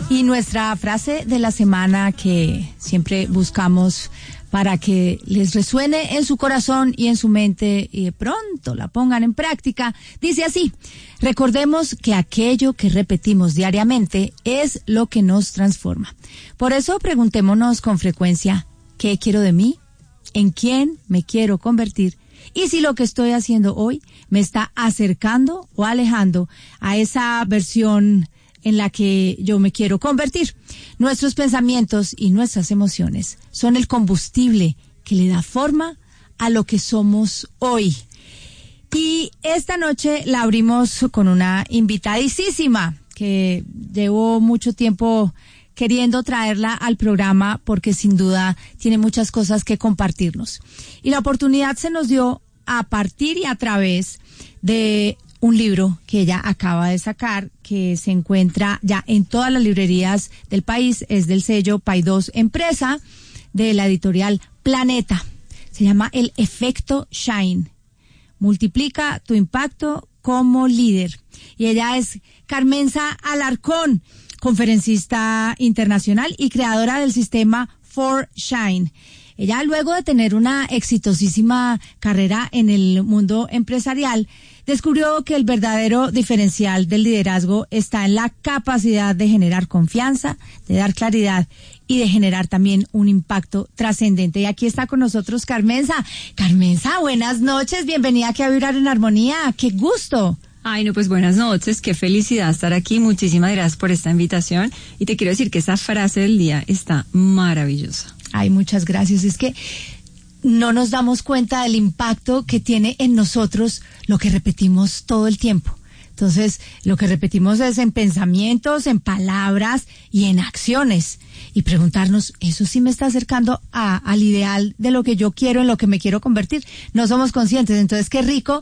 Y nuestra frase de la semana que siempre buscamos para que les resuene en su corazón y en su mente y de pronto la pongan en práctica, dice así: recordemos que aquello que repetimos diariamente es lo que nos transforma. Por eso preguntémonos con frecuencia: ¿qué quiero de mí? ¿En quién me quiero convertir? Y si lo que estoy haciendo hoy me está acercando o alejando a esa versión en la que yo me quiero convertir. Nuestros pensamientos y nuestras emociones son el combustible que le da forma a lo que somos hoy. Y esta noche la abrimos con una invitadísima que llevo mucho tiempo queriendo traerla al programa porque sin duda tiene muchas cosas que compartirnos. Y la oportunidad se nos dio a partir y a través de un libro que ella acaba de sacar, que se encuentra ya en todas las librerías del país, es del sello Paidós Empresa, de la editorial Planeta. Se llama El Efecto Shine. Multiplica tu impacto como líder. Y ella es Carmenza Alarcón, conferencista internacional y creadora del sistema For Shine. Ella, luego de tener una exitosísima carrera en el mundo empresarial, descubrió que el verdadero diferencial del liderazgo está en la capacidad de generar confianza, de dar claridad y de generar también un impacto trascendente. Y aquí está con nosotros Carmenza. Carmenza, buenas noches, bienvenida aquí a Vibrar en Armonía, qué gusto. Ay, no, pues buenas noches, qué felicidad estar aquí, muchísimas gracias por esta invitación y te quiero decir que esa frase del día está maravillosa. Ay, muchas gracias, es que no nos damos cuenta del impacto que tiene en nosotros lo que repetimos todo el tiempo. Entonces, lo que repetimos es en pensamientos, en palabras y en acciones. Y preguntarnos, ¿eso sí me está acercando al ideal de lo que yo quiero, en lo que me quiero convertir? No somos conscientes. Entonces, qué rico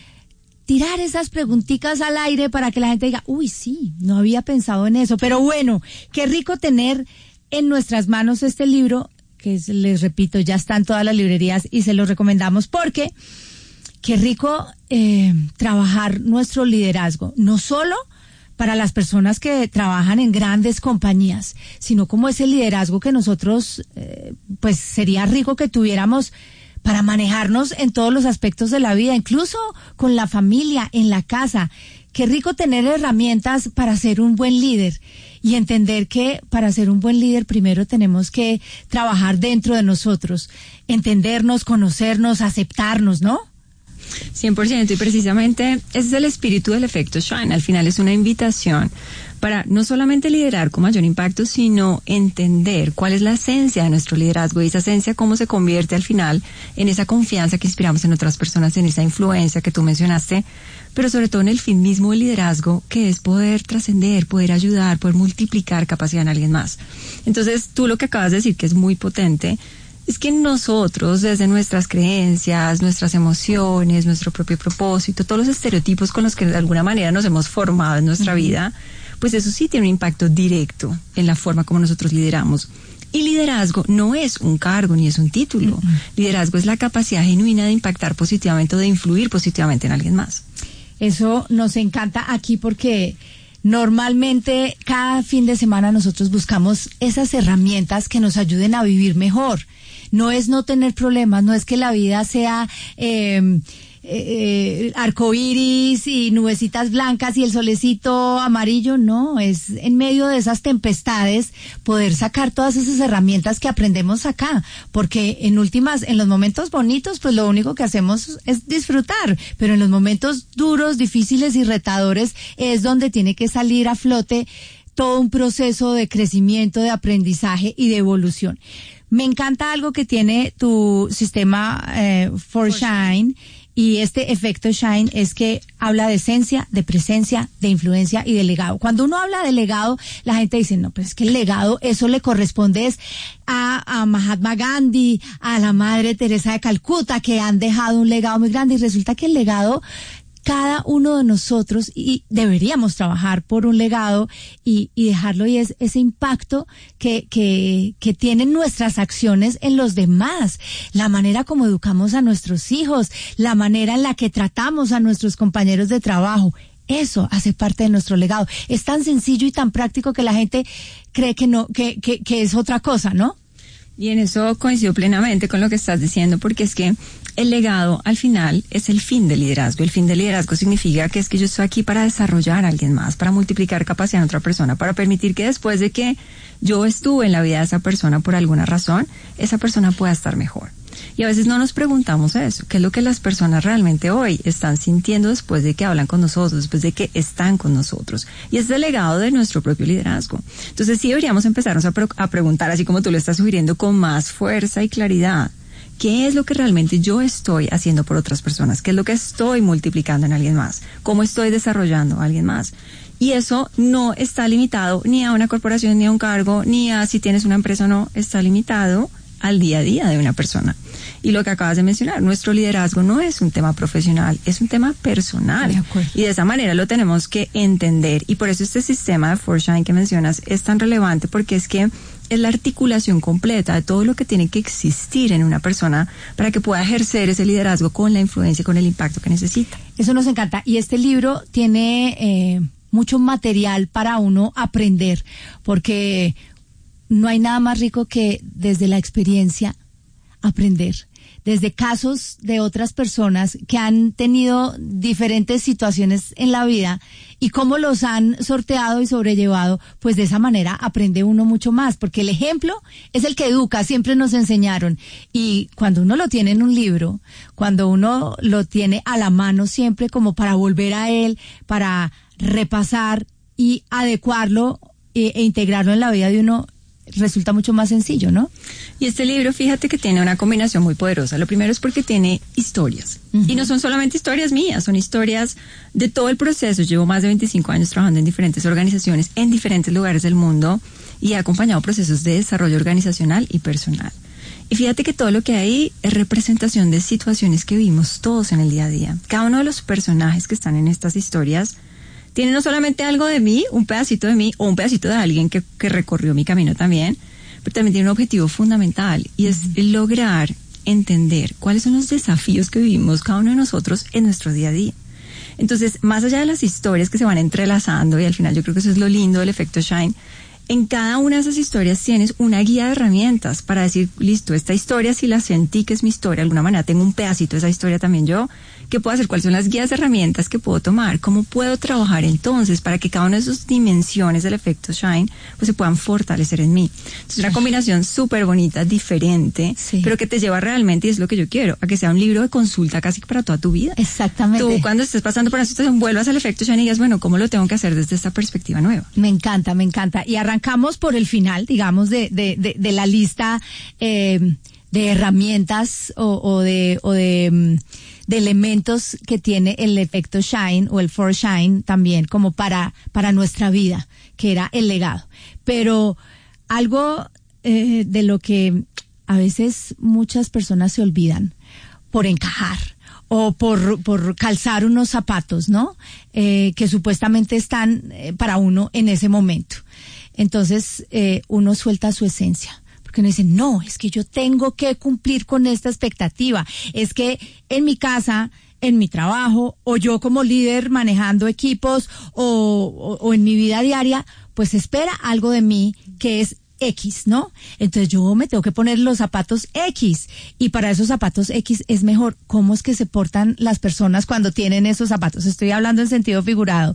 tirar esas preguntitas al aire para que la gente diga, uy, sí, no había pensado en eso. Pero bueno, qué rico tener en nuestras manos este libro, que les repito, ya está en todas las librerías y se los recomendamos porque qué rico trabajar nuestro liderazgo, no solo para las personas que trabajan en grandes compañías, sino como ese liderazgo que nosotros, pues sería rico que tuviéramos para manejarnos en todos los aspectos de la vida, incluso con la familia, en la casa. Qué rico tener herramientas para ser un buen líder y entender que para ser un buen líder primero tenemos que trabajar dentro de nosotros, entendernos, conocernos, aceptarnos, ¿no? 100%, y precisamente ese es el espíritu del efecto Shine. Al final es una invitación para no solamente liderar con mayor impacto, sino entender cuál es la esencia de nuestro liderazgo y esa esencia cómo se convierte al final en esa confianza que inspiramos en otras personas, en esa influencia que tú mencionaste, pero sobre todo en el fin mismo del liderazgo, que es poder trascender, poder ayudar, poder multiplicar capacidad en alguien más. Entonces, tú lo que acabas de decir, que es muy potente, es que nosotros, desde nuestras creencias, nuestras emociones, nuestro propio propósito, todos los estereotipos con los que de alguna manera nos hemos formado en nuestra vida, pues eso sí tiene un impacto directo en la forma como nosotros lideramos. Y liderazgo no es un cargo ni es un título. Liderazgo es la capacidad genuina de impactar positivamente o de influir positivamente en alguien más. Eso nos encanta aquí porque normalmente cada fin de semana nosotros buscamos esas herramientas que nos ayuden a vivir mejor. No es no tener problemas, no es que la vida sea arcoíris y nubecitas blancas y el solecito amarillo, no, es en medio de esas tempestades poder sacar todas esas herramientas que aprendemos acá, porque en últimas, en los momentos bonitos, pues lo único que hacemos es disfrutar, pero en los momentos duros, difíciles y retadores es donde tiene que salir a flote todo un proceso de crecimiento, de aprendizaje y de evolución. Me encanta algo que tiene tu sistema For Shine. Y este efecto Shine es que habla de esencia, de presencia, de influencia y de legado. Cuando uno habla de legado, la gente dice, no, pues es que el legado, eso le corresponde a Mahatma Gandhi, a la Madre Teresa de Calcuta, que han dejado un legado muy grande. Y resulta que el legado, cada uno de nosotros, y deberíamos trabajar por un legado y dejarlo, y es ese impacto que tienen nuestras acciones en los demás, la manera como educamos a nuestros hijos, la manera en la que tratamos a nuestros compañeros de trabajo. eso hace parte de nuestro legado. Es tan sencillo y tan práctico que la gente cree que no, que es otra cosa, ¿no? Y en eso coincido plenamente con lo que estás diciendo, porque es que el legado al final es el fin del liderazgo. El fin del liderazgo significa que es que yo estoy aquí para desarrollar a alguien más, para multiplicar capacidad en otra persona, para permitir que después de que yo estuve en la vida de esa persona por alguna razón, esa persona pueda estar mejor. Y a veces no nos preguntamos eso, qué es lo que las personas realmente hoy están sintiendo después de que hablan con nosotros, después de que están con nosotros. Y es el legado de nuestro propio liderazgo. Entonces sí deberíamos empezarnos a preguntar, así como tú lo estás sugiriendo, con más fuerza y claridad. ¿Qué es lo que realmente yo estoy haciendo por otras personas? ¿Qué es lo que estoy multiplicando en alguien más? ¿Cómo estoy desarrollando a alguien más? Y eso no está limitado ni a una corporación, ni a un cargo, ni a si tienes una empresa o no, está limitado al día a día de una persona. Y lo que acabas de mencionar, nuestro liderazgo no es un tema profesional, es un tema personal. De acuerdo. Y de esa manera lo tenemos que entender. Y por eso este sistema de 4Shine que mencionas es tan relevante, porque es que es la articulación completa de todo lo que tiene que existir en una persona para que pueda ejercer ese liderazgo con la influencia, con el impacto que necesita. Eso nos encanta. Y este libro tiene mucho material para uno aprender, porque no hay nada más rico que desde la experiencia aprender, desde casos de otras personas que han tenido diferentes situaciones en la vida y cómo los han sorteado y sobrellevado, pues de esa manera aprende uno mucho más, porque el ejemplo es el que educa, siempre nos enseñaron. Y cuando uno lo tiene en un libro, cuando uno lo tiene a la mano siempre como para volver a él, para repasar y adecuarlo e integrarlo en la vida de uno, resulta mucho más sencillo, ¿no? Y este libro, fíjate que tiene una combinación muy poderosa. Lo primero es porque tiene historias. Uh-huh. Y no son solamente historias mías, son historias de todo el proceso. Llevo más de 25 años trabajando en diferentes organizaciones, en diferentes lugares del mundo, y he acompañado procesos de desarrollo organizacional y personal. Y fíjate que todo lo que hay es representación de situaciones que vivimos todos en el día a día. Cada uno de los personajes que están en estas historias tiene no solamente algo de mí, un pedacito de mí, o un pedacito de alguien que recorrió mi camino también, pero también tiene un objetivo fundamental, y es lograr entender cuáles son los desafíos que vivimos cada uno de nosotros en nuestro día a día. Entonces, más allá de las historias que se van entrelazando, y al final yo creo que eso es lo lindo del efecto Shine, en cada una de esas historias tienes una guía de herramientas para decir, listo, esta historia, si la sentí que es mi historia, de alguna manera tengo un pedacito de esa historia también yo, ¿qué puedo hacer? ¿Cuáles son las guías de herramientas que puedo tomar? ¿Cómo puedo trabajar entonces para que cada una de esas dimensiones del efecto Shine pues se puedan fortalecer en mí? Es una combinación súper bonita, diferente, sí, pero que te lleva realmente, y es lo que yo quiero, a que sea un libro de consulta casi para toda tu vida. Exactamente. Tú cuando estés pasando por una situación vuelvas al efecto Shine y digas, bueno, ¿cómo lo tengo que hacer desde esta perspectiva nueva? Me encanta, me encanta. Y arrancamos por el final, digamos, de la lista de herramientas o de elementos que tiene el efecto Shine o el 4Shine también como para nuestra vida, que era el legado. Pero algo de lo que a veces muchas personas se olvidan por encajar o por calzar unos zapatos, ¿no? Que supuestamente están para uno en ese momento. Entonces uno suelta su esencia. Que uno dice, no, es que yo tengo que cumplir con esta expectativa, es que en mi casa, en mi trabajo, o yo como líder manejando equipos, o en mi vida diaria, pues espera algo de mí que es X, ¿no? Entonces yo me tengo que poner los zapatos X, y para esos zapatos X es mejor cómo es que se portan las personas cuando tienen esos zapatos. Estoy hablando en sentido figurado.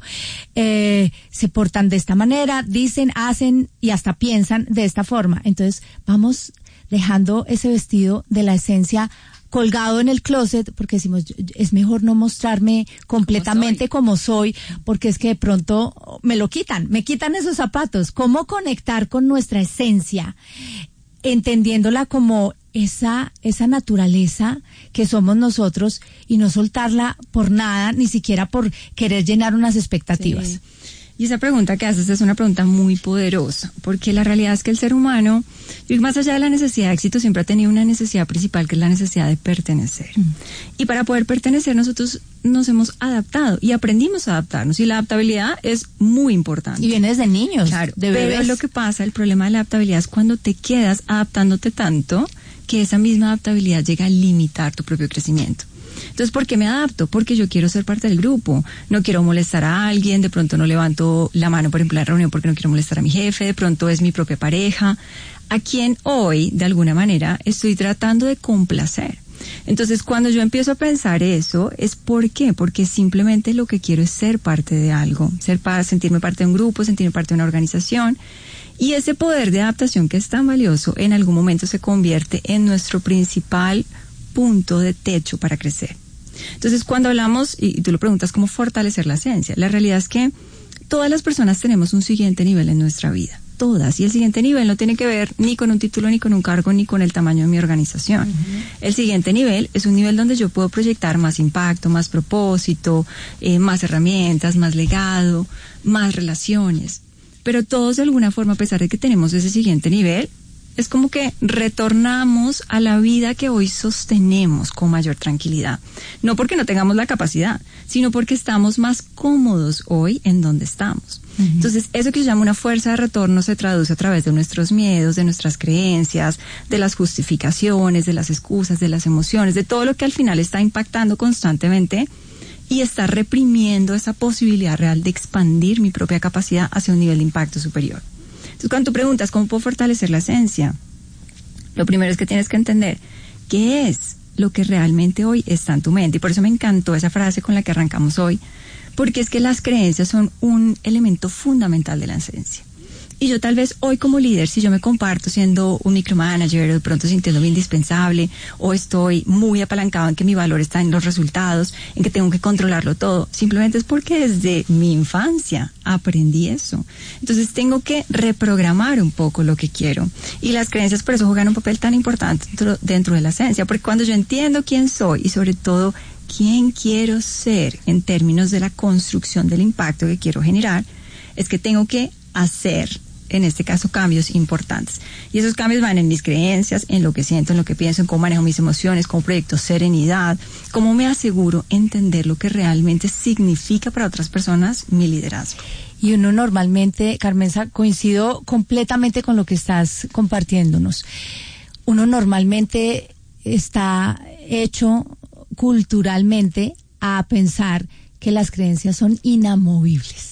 Se portan de esta manera, dicen, hacen y hasta piensan de esta forma. Entonces vamos dejando ese vestido de la esencia colgado en el closet, porque decimos, es mejor no mostrarme completamente como soy, porque es que de pronto me quitan esos zapatos. ¿Cómo conectar con nuestra esencia? Entendiéndola como esa naturaleza que somos nosotros, y no soltarla por nada, ni siquiera por querer llenar unas expectativas. Sí. Y esa pregunta que haces es una pregunta muy poderosa, porque la realidad es que el ser humano, más allá de la necesidad de éxito, siempre ha tenido una necesidad principal, que es la necesidad de pertenecer. Y para poder pertenecer, nosotros nos hemos adaptado y aprendimos a adaptarnos, y la adaptabilidad es muy importante. Y viene desde niños, claro, de bebés. Pero lo que pasa, el problema de la adaptabilidad es cuando te quedas adaptándote tanto que esa misma adaptabilidad llega a limitar tu propio crecimiento. Entonces, ¿por qué me adapto? Porque yo quiero ser parte del grupo, no quiero molestar a alguien, de pronto no levanto la mano, por ejemplo, en la reunión porque no quiero molestar a mi jefe, de pronto es mi propia pareja, a quien hoy, de alguna manera, estoy tratando de complacer. Entonces, cuando yo empiezo a pensar eso, es ¿por qué? Porque simplemente lo que quiero es ser parte de algo, sentirme parte de un grupo, sentirme parte de una organización. Y ese poder de adaptación que es tan valioso, en algún momento se convierte en nuestro principal punto de techo para crecer. Entonces, cuando hablamos, y tú lo preguntas, ¿cómo fortalecer la esencia? La realidad es que todas las personas tenemos un siguiente nivel en nuestra vida. Todas. Y el siguiente nivel no tiene que ver ni con un título, ni con un cargo, ni con el tamaño de mi organización. El siguiente nivel es un nivel donde yo puedo proyectar más impacto, más propósito, más herramientas, más legado, más relaciones. Pero todos de alguna forma, a pesar de que tenemos ese siguiente nivel, es como que retornamos a la vida que hoy sostenemos con mayor tranquilidad. No porque no tengamos la capacidad, sino porque estamos más cómodos hoy en donde estamos. Entonces, eso que se llama una fuerza de retorno se traduce a través de nuestros miedos, de nuestras creencias, de las justificaciones, de las excusas, de las emociones, de todo lo que al final está impactando constantemente y está reprimiendo esa posibilidad real de expandir mi propia capacidad hacia un nivel de impacto superior. Entonces, cuando tú preguntas cómo puedo fortalecer la esencia, lo primero es que tienes que entender qué es lo que realmente hoy está en tu mente. Y por eso me encantó esa frase con la que arrancamos hoy, porque es que las creencias son un elemento fundamental de la esencia. Y yo tal vez hoy como líder, si yo me comparto siendo un micromanager o de pronto sintiéndome indispensable, o estoy muy apalancado en que mi valor está en los resultados, en que tengo que controlarlo todo, simplemente es porque desde mi infancia aprendí eso. Entonces tengo que reprogramar un poco lo que quiero. Y las creencias por eso juegan un papel tan importante dentro de la esencia, porque cuando yo entiendo quién soy y sobre todo quién quiero ser en términos de la construcción del impacto que quiero generar, es que tengo que hacer, en este caso, cambios importantes. Y esos cambios van en mis creencias, en lo que siento, en lo que pienso, en cómo manejo mis emociones, cómo proyecto serenidad, cómo me aseguro entender lo que realmente significa para otras personas mi liderazgo. Y uno normalmente, Carmenza, coincido completamente con lo que estás compartiéndonos. Uno normalmente está hecho culturalmente a pensar que las creencias son inamovibles.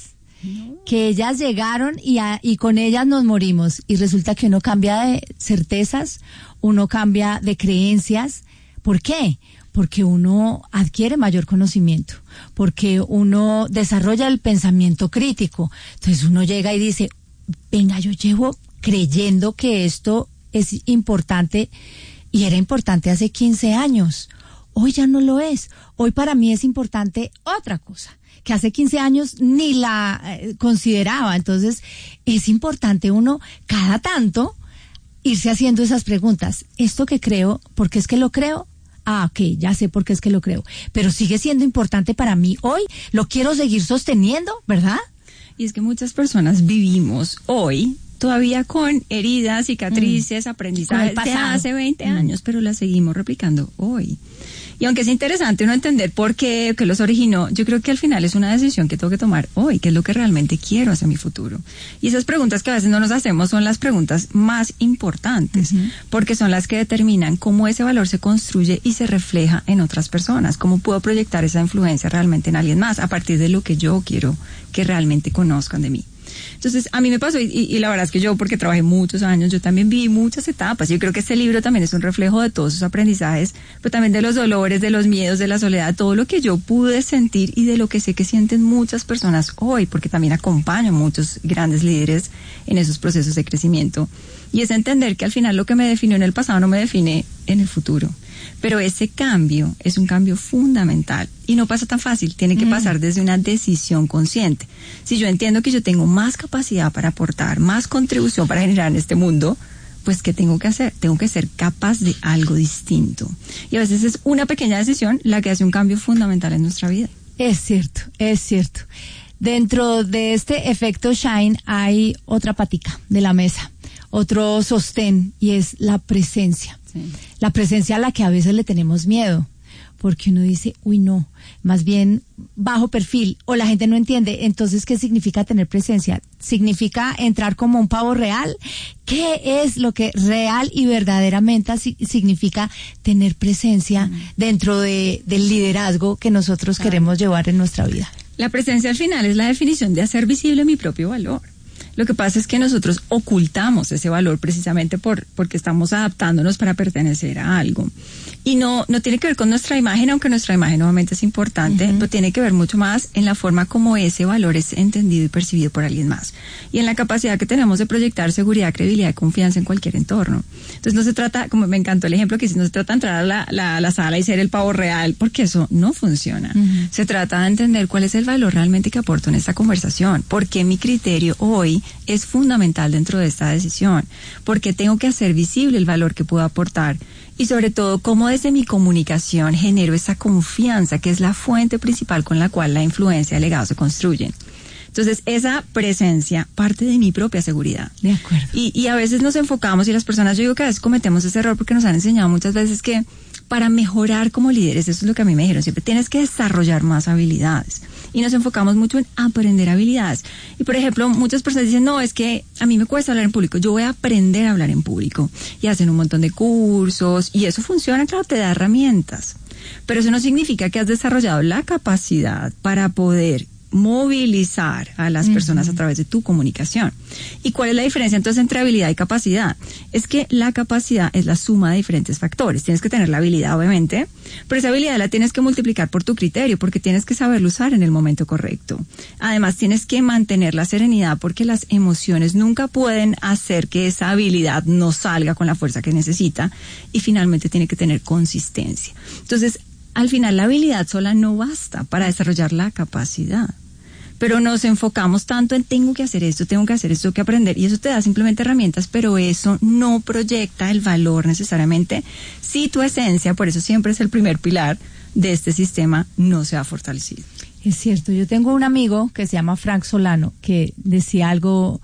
Que ellas llegaron y con ellas nos morimos, y resulta que uno cambia de certezas, uno cambia de creencias. ¿Por qué? Porque uno adquiere mayor conocimiento, porque uno desarrolla el pensamiento crítico. Entonces uno llega y dice, venga, yo llevo creyendo que esto es importante y era importante hace 15 años. Hoy ya no lo es. Hoy para mí es importante otra cosa que hace 15 años ni la consideraba. Entonces, es importante uno, cada tanto, irse haciendo esas preguntas. ¿Esto que creo, por qué es que lo creo? Ah, ok, ya sé por qué es que lo creo. Pero sigue siendo importante para mí hoy. Lo quiero seguir sosteniendo, ¿verdad? Y es que muchas personas vivimos hoy todavía con heridas, cicatrices, aprendizajes de hace 20 años, pero las seguimos replicando hoy. Y aunque es interesante uno entender por qué los originó, yo creo que al final es una decisión que tengo que tomar hoy, que es lo que realmente quiero hacia mi futuro. Y esas preguntas que a veces no nos hacemos son las preguntas más importantes, porque son las que determinan cómo ese valor se construye y se refleja en otras personas, cómo puedo proyectar esa influencia realmente en alguien más a partir de lo que yo quiero que realmente conozcan de mí. Entonces, a mí me pasó, y la verdad es que yo, porque trabajé muchos años, yo también viví muchas etapas. Yo creo que este libro también es un reflejo de todos esos aprendizajes, pero también de los dolores, de los miedos, de la soledad, todo lo que yo pude sentir y de lo que sé que sienten muchas personas hoy, porque también acompaño a muchos grandes líderes en esos procesos de crecimiento. Y es entender que al final lo que me definió en el pasado no me define en el futuro. Pero ese cambio es un cambio fundamental y no pasa tan fácil, tiene que pasar desde una decisión consciente. Si yo entiendo que yo tengo más capacidad para aportar, más contribución para generar en este mundo, pues ¿qué tengo que hacer? Tengo que ser capaz de algo distinto. Y a veces es una pequeña decisión la que hace un cambio fundamental en nuestra vida. Es cierto, es cierto. Dentro de este efecto Shine hay otra patica de la mesa, otro sostén, y es la presencia. Sí. La presencia a la que a veces le tenemos miedo, porque uno dice, uy no, más bien bajo perfil, o la gente no entiende. Entonces, ¿qué significa tener presencia? ¿Significa entrar como un pavo real, ¿Qué es lo que real y verdaderamente significa tener presencia dentro del liderazgo que nosotros queremos llevar en nuestra vida? La presencia al final es la definición de hacer visible mi propio valor. Lo que pasa es que nosotros ocultamos ese valor precisamente porque estamos adaptándonos para pertenecer a algo. Y no tiene que ver con nuestra imagen, aunque nuestra imagen nuevamente es importante, pero tiene que ver mucho más en la forma como ese valor es entendido y percibido por alguien más. Y en la capacidad que tenemos de proyectar seguridad, credibilidad y confianza en cualquier entorno. Entonces no se trata, como me encantó el ejemplo que no se trata de entrar a la sala y ser el pavo real, porque eso no funciona. Se trata de entender cuál es el valor realmente que aporto en esta conversación, porque mi criterio hoy es fundamental dentro de esta decisión, porque tengo que hacer visible el valor que puedo aportar y sobre todo cómo desde mi comunicación genero esa confianza que es la fuente principal con la cual la influencia y el legado se construyen. Entonces, esa presencia parte de mi propia seguridad. De acuerdo. Y a veces nos enfocamos y las personas, yo digo que a veces cometemos ese error porque nos han enseñado muchas veces que para mejorar como líderes, eso es lo que a mí me dijeron siempre, tienes que desarrollar más habilidades. Y nos enfocamos mucho en aprender habilidades. Y por ejemplo, muchas personas dicen, no, es que a mí me cuesta hablar en público, yo voy a aprender a hablar en público. Y hacen un montón de cursos, y eso funciona, claro, te da herramientas. Pero eso no significa que has desarrollado la capacidad para poder movilizar a las personas a través de tu comunicación. ¿Y cuál es la diferencia entonces entre habilidad y capacidad? Es que la capacidad es la suma de diferentes factores. Tienes que tener la habilidad, obviamente, pero esa habilidad la tienes que multiplicar por tu criterio, porque tienes que saberlo usar en el momento correcto. Además, tienes que mantener la serenidad, porque las emociones nunca pueden hacer que esa habilidad no salga con la fuerza que necesita, y finalmente tiene que tener consistencia. Entonces, al final la habilidad sola no basta para desarrollar la capacidad, pero nos enfocamos tanto en tengo que hacer esto, tengo que aprender, y eso te da simplemente herramientas, pero eso no proyecta el valor necesariamente si tu esencia, por eso siempre es el primer pilar de este sistema, no se ha fortalecido. Es cierto, yo tengo un amigo que se llama Frank Solano que decía algo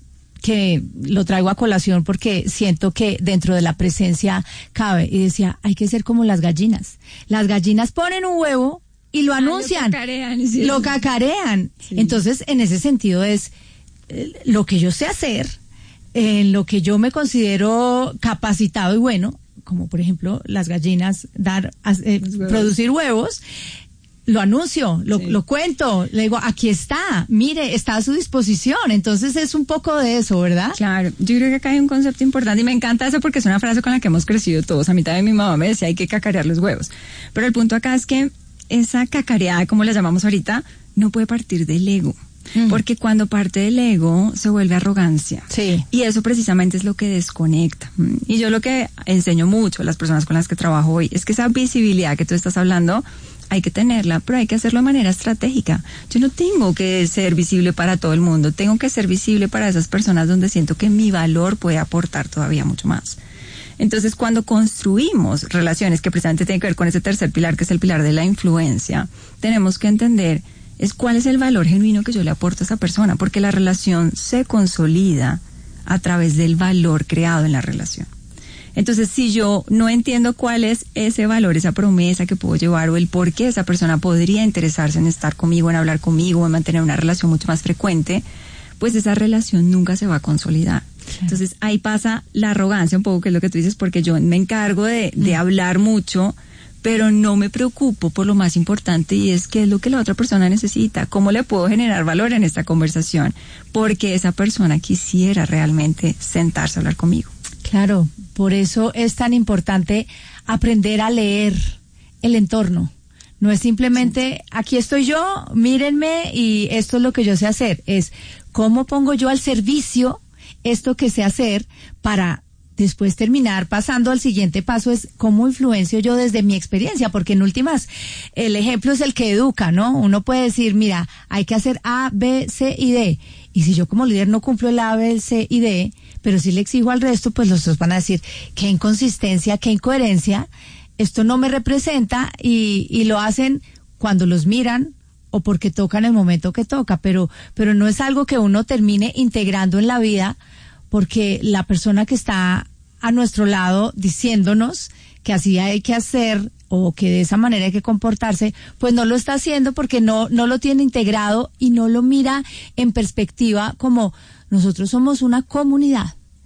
que lo traigo a colación porque siento que dentro de la presencia cabe, y decía, hay que ser como las gallinas. Las gallinas ponen un huevo y lo anuncian, lo cacarean. Sí. Entonces, en ese sentido es lo que yo sé hacer, en lo que yo me considero capacitado y bueno, como por ejemplo las gallinas producir huevos. Lo anuncio, lo cuento, le digo, aquí está, mire, está a su disposición. Entonces es un poco de eso, ¿verdad? Claro, yo creo que acá hay un concepto importante y me encanta eso porque es una frase con la que hemos crecido todos. A mí también mi mamá me decía, hay que cacarear los huevos. Pero el punto acá es que esa cacareada, como la llamamos ahorita, no puede partir del ego. Porque cuando parte del ego se vuelve arrogancia. Sí. Y eso precisamente es lo que desconecta. Y yo lo que enseño mucho a las personas con las que trabajo hoy es que esa visibilidad que tú estás hablando hay que tenerla, pero hay que hacerlo de manera estratégica. Yo no tengo que ser visible para todo el mundo, tengo que ser visible para esas personas donde siento que mi valor puede aportar todavía mucho más. Entonces, cuando construimos relaciones que precisamente tienen que ver con ese tercer pilar, que es el pilar de la influencia, tenemos que entender cuál es el valor genuino que yo le aporto a esa persona, porque la relación se consolida a través del valor creado en la relación. Entonces, si yo no entiendo cuál es ese valor, esa promesa que puedo llevar o el por qué esa persona podría interesarse en estar conmigo, en hablar conmigo, en mantener una relación mucho más frecuente, pues esa relación nunca se va a consolidar. Claro. Entonces, ahí pasa la arrogancia un poco, que es lo que tú dices, porque yo me encargo de hablar mucho, pero no me preocupo por lo más importante, y es qué es lo que la otra persona necesita, cómo le puedo generar valor en esta conversación, porque esa persona quisiera realmente sentarse a hablar conmigo. Claro, por eso es tan importante aprender a leer el entorno. No es simplemente, aquí estoy yo, mírenme y esto es lo que yo sé hacer. Es cómo pongo yo al servicio esto que sé hacer para después terminar pasando al siguiente paso, es cómo influencio yo desde mi experiencia, porque en últimas el ejemplo es el que educa, ¿no? Uno puede decir, mira, hay que hacer A, B, C y D. Y si yo como líder no cumplo el A, B, C y D, pero sí le exijo al resto, pues los otros van a decir, qué inconsistencia, qué incoherencia, esto no me representa, y lo hacen cuando los miran o porque tocan el momento que toca, pero no es algo que uno termine integrando en la vida, porque la persona que está a nuestro lado diciéndonos que así hay que hacer o que de esa manera hay que comportarse, pues no lo está haciendo porque no lo tiene integrado y no lo mira en perspectiva como nosotros somos una comunidad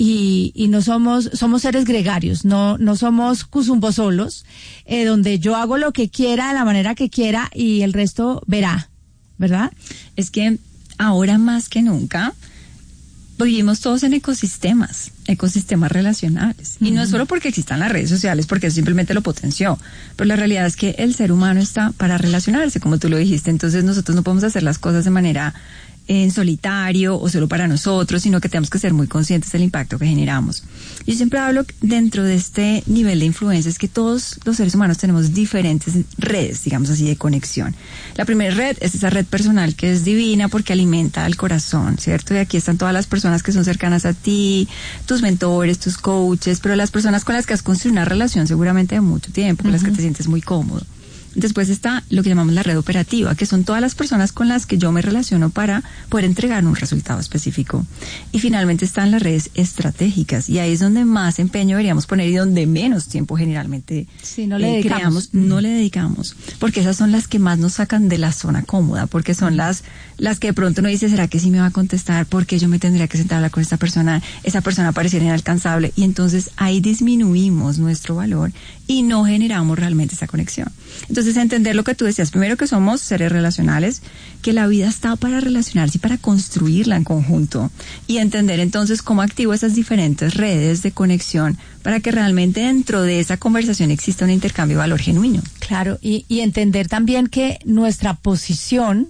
y no somos seres gregarios, no somos cuzumbos solos, donde yo hago lo que quiera, de la manera que quiera y el resto verá, ¿verdad? Es que ahora más que nunca vivimos todos en ecosistemas relacionales. Y no es solo porque existan las redes sociales, porque eso simplemente lo potenció, pero la realidad es que el ser humano está para relacionarse, como tú lo dijiste. Entonces nosotros no podemos hacer las cosas de manera en solitario o solo para nosotros, sino que tenemos que ser muy conscientes del impacto que generamos. Yo siempre hablo dentro de este nivel de influencia es que todos los seres humanos tenemos diferentes redes, digamos así, de conexión. La primera red es esa red personal que es divina porque alimenta al corazón, ¿cierto? Y aquí están todas las personas que son cercanas a ti, tus mentores, tus coaches, pero las personas con las que has construido una relación seguramente de mucho tiempo, con las que te sientes muy cómodo. Después está lo que llamamos la red operativa, que son todas las personas con las que yo me relaciono para poder entregar un resultado específico. Y finalmente están las redes estratégicas, y ahí es donde más empeño deberíamos poner y donde menos tiempo generalmente no le dedicamos, porque esas son las que más nos sacan de la zona cómoda, porque son las que de pronto uno dice, ¿será que sí me va a contestar? ¿Por qué yo me tendría que sentar a hablar con esta persona? Esa persona pareciera inalcanzable, y entonces ahí disminuimos nuestro valor y no generamos realmente esa conexión. Entonces, entender lo que tú decías, primero que somos seres relacionales, que la vida está para relacionarse y para construirla en conjunto, y entender entonces cómo activo esas diferentes redes de conexión para que realmente dentro de esa conversación exista un intercambio de valor genuino. Claro, y entender también que nuestra posición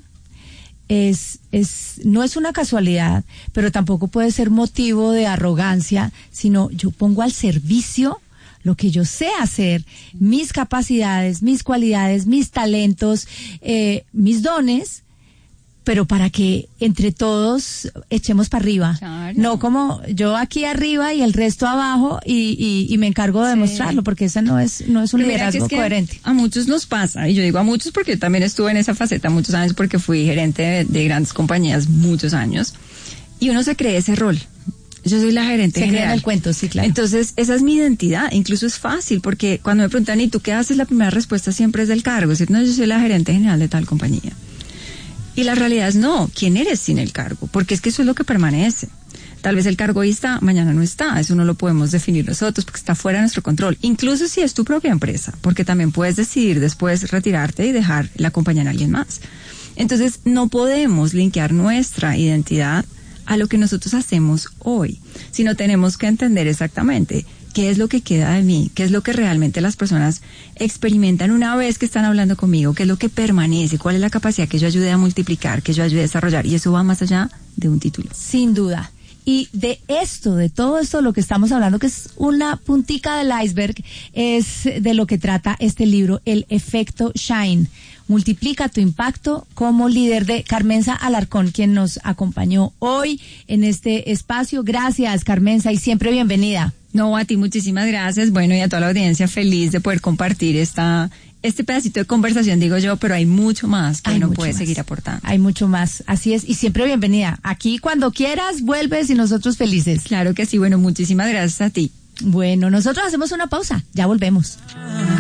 no es una casualidad, pero tampoco puede ser motivo de arrogancia, sino yo pongo al servicio lo que yo sé hacer, mis capacidades, mis cualidades, mis talentos, mis dones, pero para que entre todos echemos para arriba. Claro. No como yo aquí arriba y el resto abajo y me encargo de demostrarlo, porque esa no es un liderazgo coherente. A muchos nos pasa, y yo digo a muchos porque yo también estuve en esa faceta muchos años, porque fui gerente de grandes compañías muchos años, y uno se cree ese rol. Yo soy la gerente general. Se cree en el cuento, sí, claro. Entonces, esa es mi identidad. Incluso es fácil, porque cuando me preguntan, ¿y tú qué haces? La primera respuesta siempre es del cargo. Es decir, no, yo soy la gerente general de tal compañía. Y la realidad es no, ¿quién eres sin el cargo? Porque es que eso es lo que permanece. Tal vez el cargo hoy está, mañana no está. Eso no lo podemos definir nosotros porque está fuera de nuestro control. Incluso si es tu propia empresa, porque también puedes decidir después retirarte y dejar la compañía en alguien más. Entonces, no podemos linkear nuestra identidad a lo que nosotros hacemos hoy, sino tenemos que entender exactamente qué es lo que queda de mí, qué es lo que realmente las personas experimentan una vez que están hablando conmigo, qué es lo que permanece, cuál es la capacidad que yo ayude a multiplicar, que yo ayude a desarrollar, y eso va más allá de un título. Sin duda. Y de todo esto, lo que estamos hablando, que es una puntica del iceberg, es de lo que trata este libro, El Efecto Shine. Multiplica tu impacto como líder, de Carmenza Alarcón, quien nos acompañó hoy en este espacio. Gracias, Carmenza, y siempre bienvenida. No, a ti muchísimas gracias. Bueno, y a toda la audiencia, feliz de poder compartir este pedacito de conversación, digo yo, pero hay mucho más que uno puede seguir aportando. Hay mucho más, así es, y siempre bienvenida. Aquí cuando quieras, vuelves y nosotros felices. Claro que sí, bueno, muchísimas gracias a ti. Bueno, nosotros hacemos una pausa, ya volvemos.